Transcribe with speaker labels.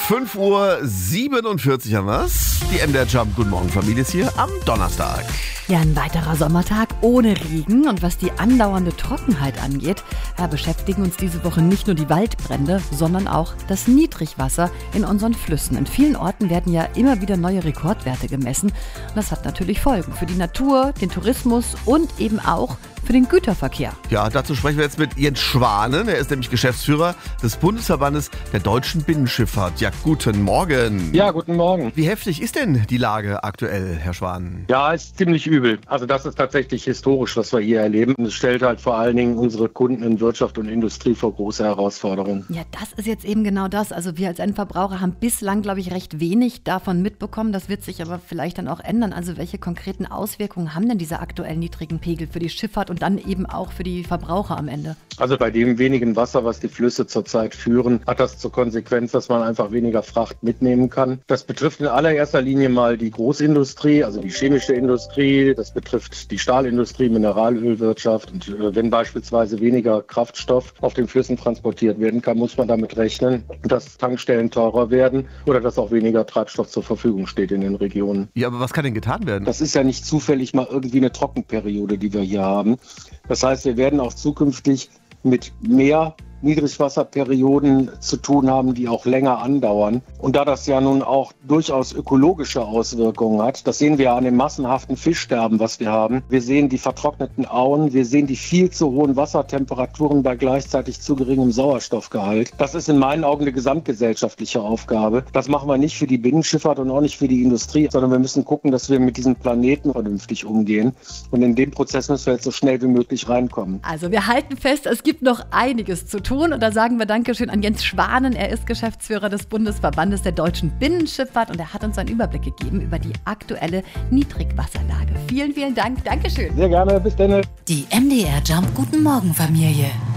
Speaker 1: 5:47 haben wir's. Die MDR Jump Guten Morgen Familie ist hier am Donnerstag.
Speaker 2: Ja, ein weiterer Sommertag ohne Regen. Und was die andauernde Trockenheit angeht, beschäftigen uns diese Woche nicht nur die Waldbrände, sondern auch das Niedrigwasser in unseren Flüssen. In vielen Orten werden ja immer wieder neue Rekordwerte gemessen. Und das hat natürlich Folgen für die Natur, den Tourismus und eben auch für den Güterverkehr.
Speaker 1: Ja, dazu sprechen wir jetzt mit Jens Schwanen. Er ist nämlich Geschäftsführer des Bundesverbandes der deutschen Binnenschifffahrt. Ja, guten Morgen.
Speaker 3: Ja, guten Morgen.
Speaker 1: Wie heftig ist denn die Lage aktuell, Herr Schwanen?
Speaker 3: Ja, ist ziemlich übel. Also das ist tatsächlich historisch, was wir hier erleben. Und es stellt halt vor allen Dingen unsere Kunden in Wirtschaft und Industrie vor große Herausforderungen.
Speaker 2: Ja, das ist jetzt eben genau das. Also wir als Endverbraucher haben bislang, glaube ich, recht wenig davon mitbekommen. Das wird sich aber vielleicht dann auch ändern. Also welche konkreten Auswirkungen haben denn diese aktuell niedrigen Pegel für die Schifffahrt und dann eben auch für die Verbraucher am Ende?
Speaker 3: Also bei dem wenigen Wasser, was die Flüsse zurzeit führen, hat das zur Konsequenz, dass man einfach weniger Fracht mitnehmen kann. Das betrifft in allererster Linie mal die Großindustrie, also die chemische Industrie. Das betrifft die Stahlindustrie, Mineralölwirtschaft. Und wenn beispielsweise weniger Kraftstoff auf den Flüssen transportiert werden kann, muss man damit rechnen, dass Tankstellen teurer werden oder dass auch weniger Treibstoff zur Verfügung steht in den Regionen.
Speaker 1: Ja, aber was kann denn getan werden?
Speaker 3: Das ist ja nicht zufällig mal irgendwie eine Trockenperiode, die wir hier haben. Das heißt, wir werden auch zukünftig mit mehr Niedrigwasserperioden zu tun haben, die auch länger andauern. Und da das ja nun auch durchaus ökologische Auswirkungen hat, das sehen wir an dem massenhaften Fischsterben, was wir haben. Wir sehen die vertrockneten Auen, wir sehen die viel zu hohen Wassertemperaturen bei gleichzeitig zu geringem Sauerstoffgehalt. Das ist in meinen Augen eine gesamtgesellschaftliche Aufgabe. Das machen wir nicht für die Binnenschifffahrt und auch nicht für die Industrie, sondern wir müssen gucken, dass wir mit diesem Planeten vernünftig umgehen. Und in dem Prozess müssen wir jetzt so schnell wie möglich reinkommen.
Speaker 2: Also wir halten fest, es gibt noch einiges zu tun. Und da sagen wir Dankeschön an Jens Schwanen. Er ist Geschäftsführer des Bundesverbandes der deutschen Binnenschifffahrt und er hat uns einen Überblick gegeben über die aktuelle Niedrigwasserlage. Vielen, vielen Dank. Dankeschön.
Speaker 3: Sehr gerne. Bis dann.
Speaker 4: Die MDR Jump Guten Morgen Familie.